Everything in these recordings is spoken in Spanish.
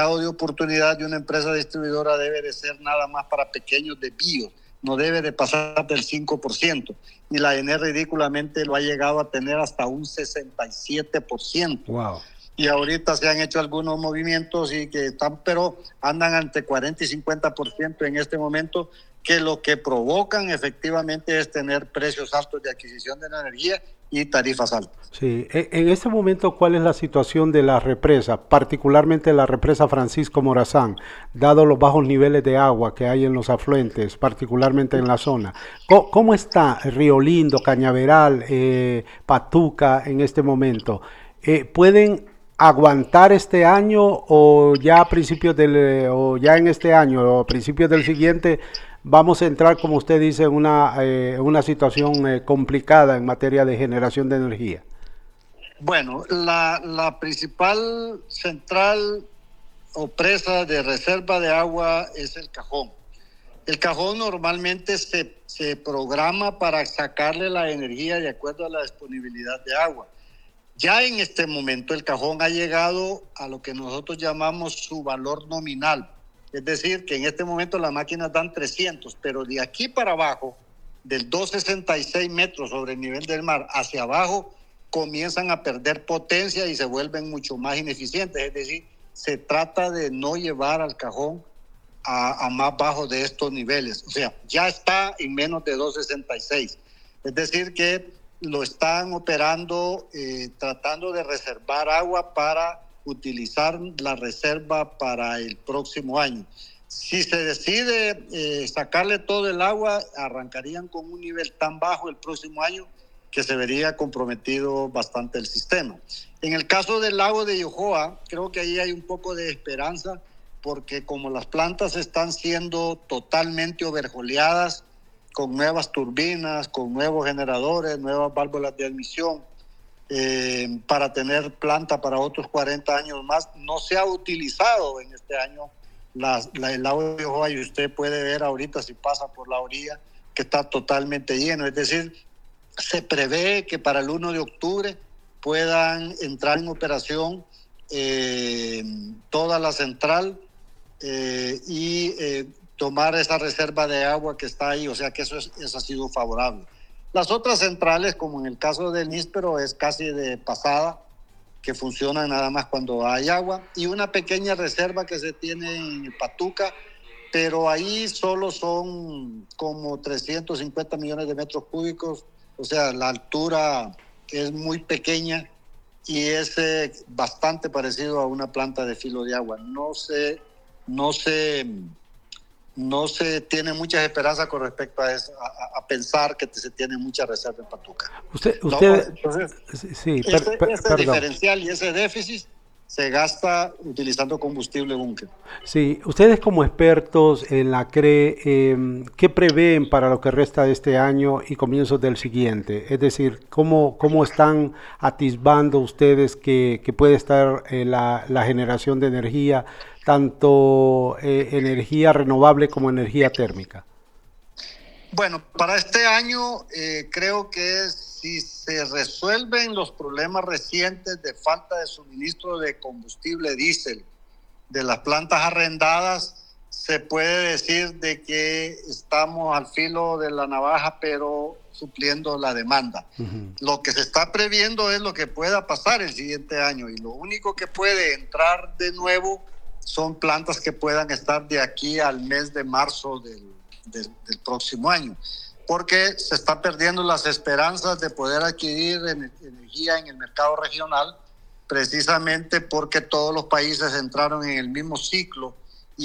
mercado de oportunidad de una empresa distribuidora debe de ser nada más para pequeños desvíos, no debe de pasar del 5%. Y la ENE ridículamente lo ha llegado a tener hasta un 67%. Wow. Y ahorita se han hecho algunos movimientos y que están, pero andan entre 40 y 50% en este momento, que lo que provocan efectivamente es tener precios altos de adquisición de la energía y tarifas altas. Sí, en este momento, ¿cuál es la situación de la represa, particularmente la represa Francisco Morazán, dado los bajos niveles de agua que hay en los afluentes, particularmente en la zona? ¿Cómo está Río Lindo, Cañaveral, Patuca en este momento? ¿Pueden aguantar este año o ya a principios o ya en este año o a principios del siguiente vamos a entrar, como usted dice, en una situación complicada en materia de generación de energía? Bueno, la principal central o presa de reserva de agua es el Cajón. El Cajón normalmente se programa para sacarle la energía de acuerdo a la disponibilidad de agua. Ya en este momento el Cajón ha llegado a lo que nosotros llamamos su valor nominal. Es decir, que en este momento las máquinas dan 300, pero de aquí para abajo, del 266 metros sobre el nivel del mar hacia abajo, comienzan a perder potencia y se vuelven mucho más ineficientes. Es decir, se trata de no llevar al Cajón a más bajo de estos niveles. O sea, ya está en menos de 266. Es decir, que lo están operando tratando de reservar agua para utilizar la reserva para el próximo año. Si se decide sacarle todo el agua, arrancarían con un nivel tan bajo el próximo año que se vería comprometido bastante el sistema. En el caso del lago de Yohoa, creo que ahí hay un poco de esperanza, porque como las plantas están siendo totalmente overjoleadas, con nuevas turbinas, con nuevos generadores, nuevas válvulas de admisión, para tener planta para otros 40 años más. No se ha utilizado en este año el lago de Yohoa, y usted puede ver ahorita si pasa por la orilla que está totalmente lleno. Es decir, se prevé que para el 1 de octubre puedan entrar en operación toda la central y tomar esa reserva de agua que está ahí, o sea que eso ha sido favorable. Las otras centrales, como en el caso del Níspero, es casi de pasada, que funcionan nada más cuando hay agua, y una pequeña reserva que se tiene en Patuca, pero ahí solo son como 350 millones de metros cúbicos, o sea, la altura es muy pequeña y es bastante parecido a una planta de filo de agua. No se tiene muchas esperanzas con respecto a eso, a pensar que se tiene mucha reserva en Patuca. Entonces, sí, ese diferencial y ese déficit se gasta utilizando combustible búnker. Sí, ustedes como expertos en la CRE, ¿qué prevén para lo que resta de este año y comienzos del siguiente? Es decir, ¿cómo están atisbando ustedes que puede estar la generación de energía, tanto energía renovable como energía térmica? Bueno, para este año creo que si se resuelven los problemas recientes de falta de suministro de combustible diésel de las plantas arrendadas, se puede decir de que estamos al filo de la navaja, pero supliendo la demanda. Lo que se está previendo es lo que pueda pasar el siguiente año, y lo único que puede entrar de nuevo son plantas que puedan estar de aquí al mes de marzo del próximo año, porque se están perdiendo las esperanzas de poder adquirir energía en el mercado regional, precisamente porque todos los países entraron en el mismo ciclo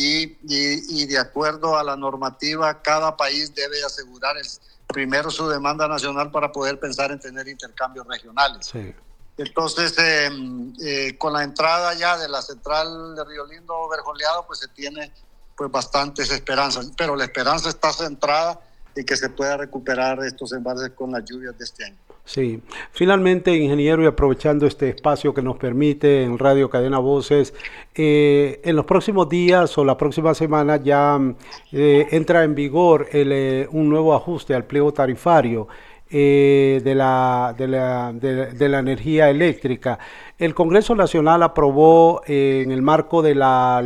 y de acuerdo a la normativa, cada país debe asegurar primero su demanda nacional para poder pensar en tener intercambios regionales. Sí. Entonces, con la entrada ya de la central de Río Lindo verjoleado, pues se tiene pues bastantes esperanzas, pero la esperanza está centrada en que se pueda recuperar estos embalses con las lluvias de este año. Sí, finalmente, ingeniero, y aprovechando este espacio que nos permite en Radio Cadena Voces, en los próximos días o la próxima semana ya entra en vigor un nuevo ajuste al pliego tarifario de la energía eléctrica. El Congreso Nacional aprobó en el marco de la